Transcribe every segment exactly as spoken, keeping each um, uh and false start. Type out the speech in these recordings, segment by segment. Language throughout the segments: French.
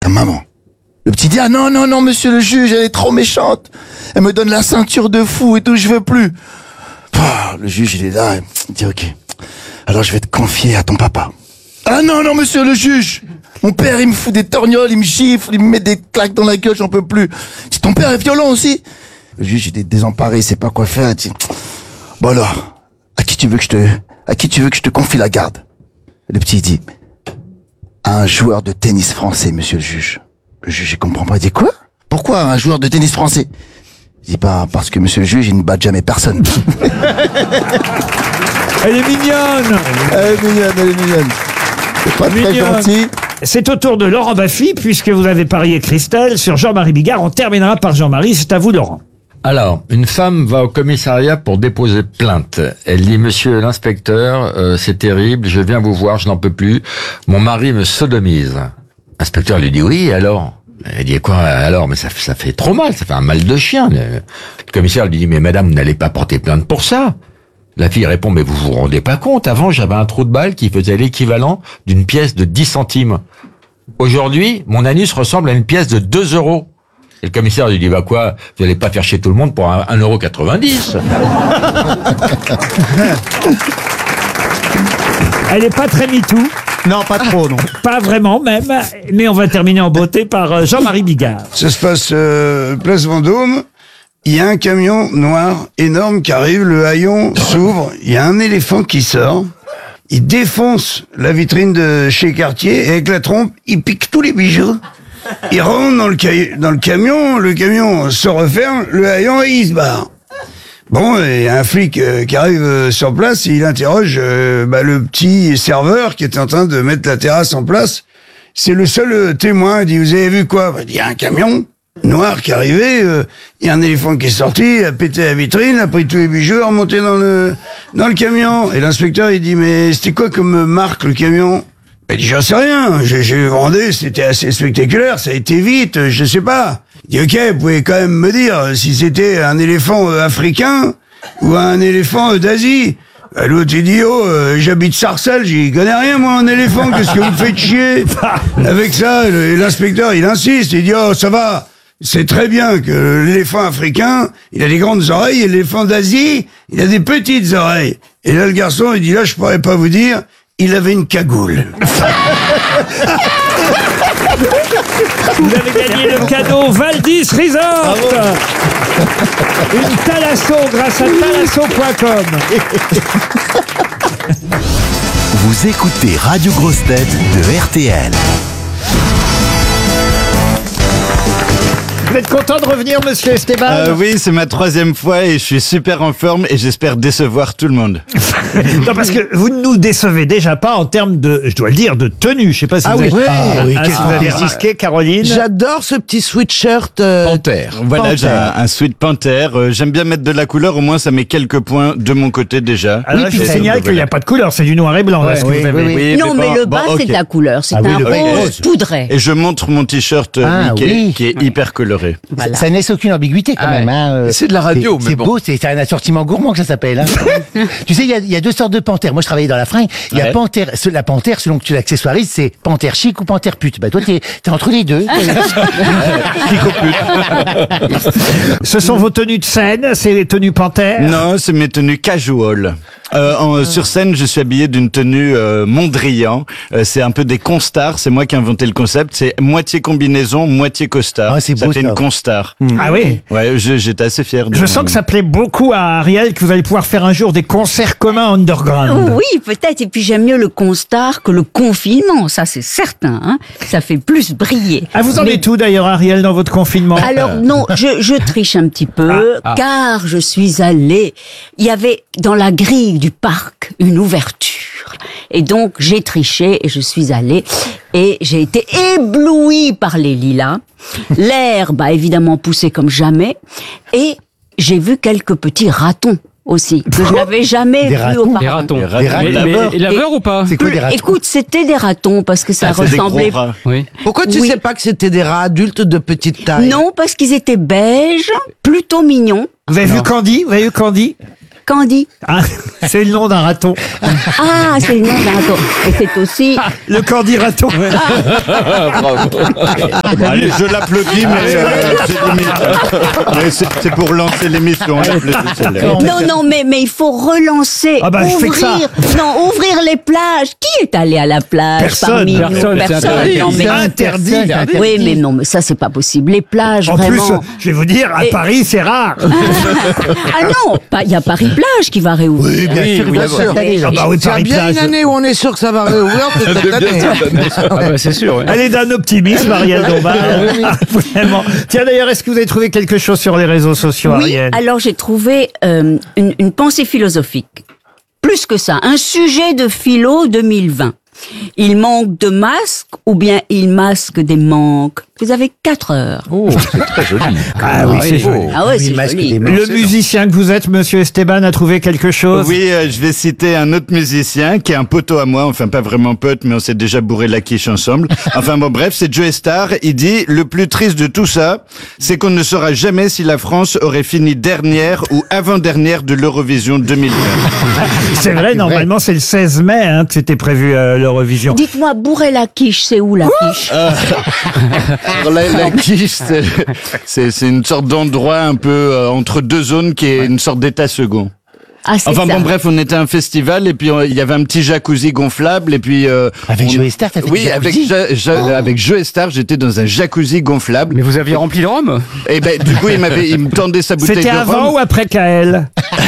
ta maman. Le petit dit, ah non, non, non, monsieur le juge, elle est trop méchante. Elle me donne la ceinture de fou et tout, je veux plus. Pouah, le juge, il est là, il dit, ok, alors je vais te confier à ton papa. Ah non, non, monsieur le juge, mon père, il me fout des torgnoles, il me gifle, il me met des claques dans la gueule, j'en peux plus. Si ton père est violent aussi. Le juge, il est désemparé, il sait pas quoi faire, il dit, bon alors, à qui tu veux que je te, à qui tu veux que je te confie la garde? Le petit, il dit, à un joueur de tennis français, monsieur le juge. Le juge, il comprend pas, il dit, quoi? Pourquoi un joueur de tennis français? Il dit, bah, parce que monsieur le juge, il ne bat jamais personne. Elle est mignonne. Elle est mignonne, elle est mignonne. C'est pas très gentil. C'est au tour de Laurent Baffy, puisque vous avez parié Christelle sur Jean-Marie Bigard. On terminera par Jean-Marie, c'est à vous Laurent. Alors, une femme va au commissariat pour déposer plainte. Elle dit, monsieur l'inspecteur, euh, c'est terrible, je viens vous voir, je n'en peux plus. Mon mari me sodomise. L'inspecteur lui dit, oui, alors? Elle dit, quoi, alors? Mais ça, ça fait trop mal, ça fait un mal de chien. Le commissaire lui dit, mais madame, vous n'allez pas porter plainte pour ça. La fille répond, mais vous vous rendez pas compte, avant j'avais un trou de balle qui faisait l'équivalent d'une pièce de dix centimes. Aujourd'hui, mon anus ressemble à une pièce de deux euros. Et le commissaire lui dit, bah quoi, vous allez pas faire chier tout le monde pour un euro quatre-vingt-dix. Elle est pas très MeToo. Non, pas trop, non. Pas vraiment même, mais on va terminer en beauté par Jean-Marie Bigard. Ça se passe euh, place Vendôme. Il y a un camion noir énorme qui arrive, le haillon s'ouvre, il y a un éléphant qui sort, il défonce la vitrine de chez Cartier et avec la trompe, il pique tous les bijoux. Il rentre dans le, ca- dans le camion, le camion se referme, le haillon et il se barre. Bon, il y a un flic euh, qui arrive euh, sur place et il interroge euh, bah, le petit serveur qui était en train de mettre la terrasse en place. C'est le seul euh, témoin. Il dit, vous avez vu quoi? Il y a un camion noir qui est arrivé, il euh, y a un éléphant qui est sorti, il a pété la vitrine, a pris tous les bijoux, a remonté dans le dans le camion. Et l'inspecteur, il dit, mais c'était quoi comme marque le camion? Il dit, j'en sais rien, j'ai, j'ai vendé, c'était assez spectaculaire, ça a été vite, je sais pas. Il dit, ok, vous pouvez quand même me dire si c'était un éléphant euh, africain ou un éléphant euh, d'Asie. Bah, l'autre, il dit, oh, euh, j'habite Sarcelles, j'y connais rien, moi, en éléphant, qu'est-ce que vous me faites chier avec ça? Et l'inspecteur, il insiste, il dit, oh, ça va. C'est très bien que l'éléphant africain, il a des grandes oreilles, et l'éléphant d'Asie, il a des petites oreilles. Et là, le garçon, il dit, là, je pourrais pas vous dire, il avait une cagoule. Vous avez gagné le cadeau Valdis Resort. Une Thalasso grâce à thalasso point com. Vous écoutez Radio Grosse Tête de R T L. Vous êtes content de revenir, monsieur Esteban? Euh, oui, c'est ma troisième fois et je suis super en forme et j'espère décevoir tout le monde. Non, parce que vous ne nous décevez déjà pas en termes de, je dois le dire, de tenue. Je sais pas si Ah vous oui, avez, oui. ah, oui, ah, si vous avez risqué, Caroline. J'adore ce petit sweatshirt. Euh, Panthère. Voilà, j'ai Panthère. un, un sweat panthère. Euh, j'aime bien mettre de la couleur, au moins ça met quelques points de mon côté déjà. Alors là, je vous Et signale donc, qu'il n'y a voilà. pas de couleur, c'est du noir et blanc, là, ce que oui, vous avez. oui, Oui, Non, mais bon, le bon, bas, ok. c'est de la couleur. C'est Ah oui, un le bas, rose poudré. Et je montre mon t-shirt euh, Ah, Mickey, oui. qui est hyper coloré. Voilà. Ça laisse aucune ambiguïté quand Ah même. ouais. Hein. euh, C'est de la radio, c'est- mais C'est bon. beau, c'est c'est un assortiment gourmand que ça s'appelle. Hein. Tu sais, il y a, il y a deux sortes de panthères. Moi, je travaillais dans la fringue. Il y a Ouais. panthère, ce- la panthère, selon que tu l'accessoirises, c'est panthère chic ou panthère pute. Bah toi, t'es t'es entre les deux. Ce sont vos tenues de scène, c'est les tenues panthères. Non, c'est mes tenues casual. Euh, en, sur scène, je suis habillé d'une tenue euh, Mondrian. Euh, c'est un peu des constars. C'est moi qui ai inventé le concept. C'est moitié combinaison, moitié costard. Ah, c'est ça beau, fait ça. une constar. Ah oui. Ouais, je- j'étais assez fier. De Je sens que ça plaît beaucoup à Ariel, que vous allez pouvoir faire un jour des concerts communs underground. Oui, peut-être. Et puis j'aime mieux le constar que le confinement. Ça, c'est certain. Hein. Ça fait plus briller. Ah, vous en Mais- êtes où d'ailleurs, Ariel, dans votre confinement? Alors non, je, je triche un petit peu, Ah, ah. car je suis allée. Il y avait dans la grille du parc une ouverture, et donc j'ai triché et je suis allée et j'ai été éblouie par les lilas. L'herbe a évidemment poussé comme jamais, et j'ai vu quelques petits ratons aussi que je n'avais jamais Des vus ratons auparavant. Des ratons. Des ratons. Des ratons. Mais, Laveurs. mais laveurs ou pas? C'est quoi des ratons? Écoute, c'était des ratons parce que ça Ah, c'est des gros ressemblait. rats. Oui. Pourquoi tu Oui. sais pas que c'était des rats adultes de petite taille? Non, parce qu'ils étaient beiges, plutôt mignons. Vous avez vu Candy? Vous avez vu Candy? Candy. Ah, c'est le nom d'un raton. Ah, c'est le nom d'un raton. Et c'est aussi... Le Candy raton. Allez, je l'applaudis, mais euh, c'est limite. Mais c'est c'est pour lancer l'émission. on l'applaudit, celle-là. Non, non, mais, mais il faut relancer, Ah bah, je fais que ça. ouvrir, non, ouvrir les plages. Qui est allé à la plage Personne. parmi nous? Personne, c'est interdit. Non, mais- C'est interdit. Oui, mais non, mais ça, c'est pas possible. Les plages, En plus, vraiment. je vais vous dire, à Et- Paris, c'est rare. Ah non, pas- il y a Paris-Plage qui va réouvrir. Oui, bien sûr, oui, bien d'abord. sûr. Ah bah oui, Il y a bien Paris-Plage. une année où on est sûr que ça va réouvrir, c'est cette année. Ah bah, c'est sûr, ouais. Elle est d'un optimisme, Ariel Dombal. Ah, vraiment. Tiens, d'ailleurs, est-ce que vous avez trouvé quelque chose sur les réseaux sociaux, Oui, Ariel? alors j'ai trouvé euh, une, une pensée philosophique. Plus que ça, un sujet de philo deux mille vingt. Il manque de masques ou bien il masque des manques. Vous avez quatre heures. Oh, c'est très joli. Ah oui, c'est joli. Ah ouais, Oui, c'est masque joli. des mains. Le musicien que vous êtes, monsieur Esteban, a trouvé quelque chose? Oui, euh, je vais citer un autre musicien qui est un poteau à moi, enfin pas vraiment pote, mais on s'est déjà bourré la quiche ensemble. Enfin bon, bref, c'est Joe Star. Il dit, le plus triste de tout ça, c'est qu'on ne saura jamais si la France aurait fini dernière ou avant-dernière de l'Eurovision deux mille vingt. C'est vrai, normalement, c'est le seize mai hein, que c'était prévu euh, l'Eurovision. Dites-moi, bourrer la quiche, c'est où la quiche? Alors, la, la quiche, c'est- c'est c'est une sorte d'endroit un peu euh, entre deux zones qui est une sorte d'état second. Ah, c'est Enfin ça. bon, bref, on était à un festival et puis euh, il y avait un petit jacuzzi gonflable et puis euh, Avec on- Joe Star, t'as fait oui, du avec jacuzzi Ja- Ja- avec Joe Star, j'étais dans un jacuzzi gonflable. Mais vous aviez rempli le rhum? Et ben du coup, il m'avait, il me tendait sa bouteille de C'était avant rhum. ou après K L?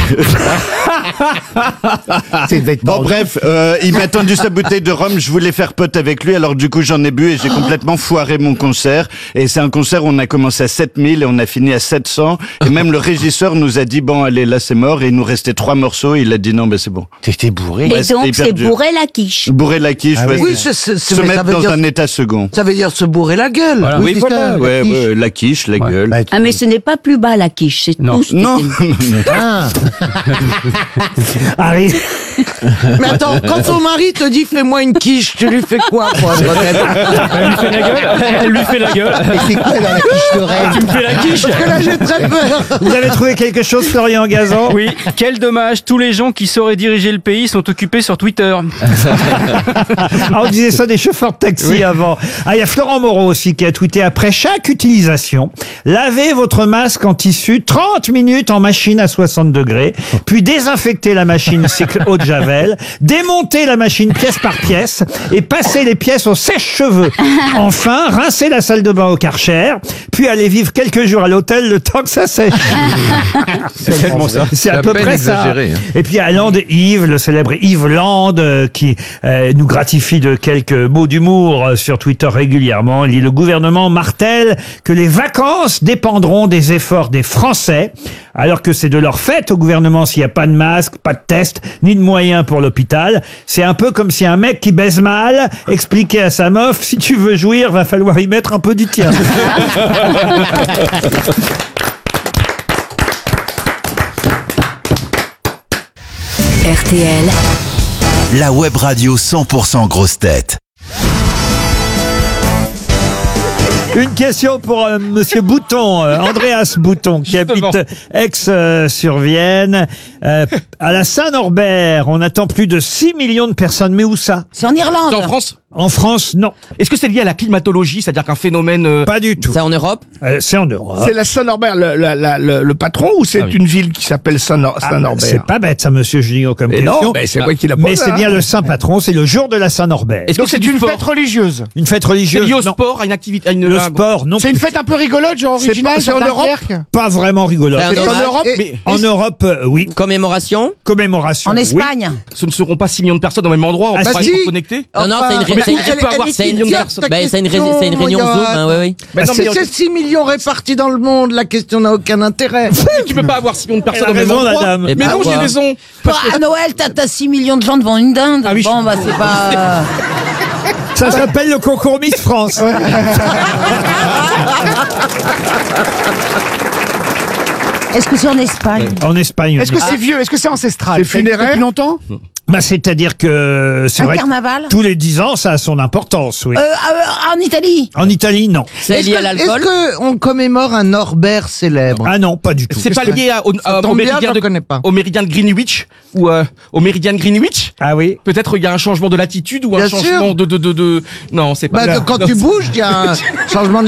C'est devait être Bon bon, bref, euh, il m'a tendu sa bouteille de rhum, je voulais faire pote avec lui, alors du coup j'en ai bu et j'ai complètement foiré mon concert. Et c'est un concert où on a commencé à sept mille et on a fini à sept cents. Et même le régisseur nous a dit, bon allez, là c'est mort. Et il nous restait trois morceaux, et il a dit non, ben c'est bon. T'étais bourré. Et Ouais, c'était donc, hyper c'est dur. bourrer la quiche. Bourrer la quiche, Ah ouais, Oui, c'est- c'est- c'est- se mais ça mettre veut dans dire- un état second. Ça veut dire se bourrer la gueule. Voilà. Oui, Oui, c'est ça, la Ouais, quiche. ouais, la quiche, la gueule. Bah, Ah, mais ce n'est pas plus bas la quiche, c'est Non. tout. ce qui Non, est- non, non. Ah, Harry, Mais attends, quand ton mari te dit fais-moi une quiche, tu lui fais quoi, quoi Elle lui fait la gueule. Elle lui fait la gueule. et c'est quoi dans la quiche de rêve? Tu me fais la quiche. Parce que là, j'ai très peur. vous avez trouvé quelque chose, Florian Gazan? Oui, quel dommage, tous les gens qui sauraient diriger le pays sont occupés sur Twitter. Ah, on disait ça des chauffeurs de taxi avant. Ah, il y a Florent Moreau aussi qui a tweeté après chaque utilisation, lavez votre masque en tissu trente minutes en machine à soixante degrés, puis désinfectez la machine cycle eau de javel, démontez la machine pièce par pièce et passez les pièces au sèche-cheveux. Enfin, rincez la salle de bain au Karcher, puis allez vivre quelques jours à l'hôtel le temps que ça sèche. C'est tellement ça. C'est à à peu peine près exagéré, ça. hein. Et puis il y a Land Yves, le célèbre Yves Land, euh, qui euh, nous gratifie de quelques mots d'humour euh, sur Twitter régulièrement. Il dit: le gouvernement martèle que les vacances dépendront des efforts des Français, alors que c'est de leur fait au gouvernement s'il n'y a pas de masque, pas de test, ni de moyens pour l'hôpital. C'est un peu comme si un mec qui baise mal expliquait à sa meuf: si tu veux jouir, va falloir y mettre un peu du tien. R T L, La web radio cent pour cent grosse tête. Une question pour euh, Monsieur Bouton, euh, Andreas Bouton, qui Justement. habite Aix-sur-Vienne. Euh, à la Saint-Norbert, on attend plus de six millions de personnes. Mais où ça? C'est en Irlande. C'est en France? En France, non. Est-ce que c'est lié à la climatologie, c'est-à-dire qu'un phénomène... euh, Pas du tout. C'est en Europe. Euh, c'est en Europe. C'est la Saint-Norbert, le, la- la- le, le patron, ou c'est Ah oui. une ville qui s'appelle Saint-Nor- Ah, Saint-Norbert? c'est pas bête, ça, Monsieur Junio, comme Mais question. non, mais c'est moi qui l'a posé. Mais c'est hein. bien le saint patron, c'est le jour de la Saint-Norbert. Est-ce que c'est du sport? religieuse. Une fête C'est religieuse? lié au Non. sport, à une activité... À une, Le un- sport, non. C'est une fête un peu rigolote, genre C'est originale, pas- c'est en Europe. Pas vraiment rigolo. C'est C'est en hommage. Europe, Et- mais En Europe, euh, oui. Commémoration. Commémoration. En oui. Espagne. Ce ne seront pas six millions de personnes au même endroit, on Ah, pourra si. être connectés. Non, non, c'est une, Enfin, ré- c'est une, mais tu peux avoir c'est six une, millions de c'est- personnes. ben, c'est une, ré- c'est une réunion Yann. Zoom, hein, oui, oui. Bah non, C'est mais c'est six millions répartis dans le monde, la question n'a aucun intérêt. tu peux pas avoir six millions de personnes Elle a au même raison, la endroit. dame. Et Mais bah, non, j'ai quoi. raison. Bah, à Noël, t'as t'as six millions de gens devant une dinde. Ah oui, bon, je- bah, c'est pas... Ça s'appelle le concours Miss France. Est-ce que c'est en Espagne? En Espagne. est-ce que c'est vieux? Est-ce que c'est ancestral? C'est funéraire Depuis longtemps? Bah, c'est-à-dire que c'est Un vrai que carnaval tous les dix ans, ça a son importance, oui. Euh, euh, en Italie. En Italie, non. C'est lié à l'alcool. Est-ce qu'on commémore un Norbert célèbre? Ah non, pas du tout. C'est pas lié à- au, à- au méridien de, au méridien de Greenwich ou euh, au méridien de Greenwich? Ah oui. Peut-être il y a un changement de latitude ou un Bien changement sûr. de, de, de, de... Non, c'est pas... Bah, Non, quand non, tu c'est- bouges, il y a un changement de